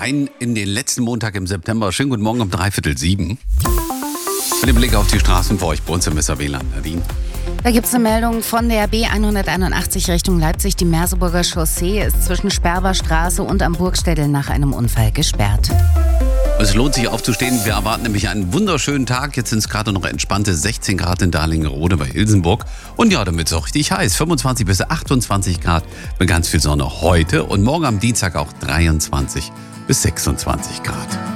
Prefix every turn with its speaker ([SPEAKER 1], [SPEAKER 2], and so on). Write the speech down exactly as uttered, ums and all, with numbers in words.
[SPEAKER 1] rein in den letzten Montag im September. Schönen guten Morgen um dreiviertel sieben. Mit dem Blick auf die Straßen für euch bei uns im S R W-Land. Nadine.
[SPEAKER 2] Da gibt es eine Meldung von der B hunderteinundachtzig Richtung Leipzig. Die Merseburger Chaussee ist zwischen Sperberstraße und am Burgstädel nach einem Unfall gesperrt.
[SPEAKER 1] Es lohnt sich aufzustehen. Wir erwarten nämlich einen wunderschönen Tag. Jetzt sind es gerade noch entspannte sechzehn Grad in Dahlingerode bei Ilsenburg. Und ja, damit ist es auch richtig heiß. fünfundzwanzig bis achtundzwanzig Grad mit ganz viel Sonne heute. Und morgen am Dienstag auch dreiundzwanzig bis sechsundzwanzig Grad.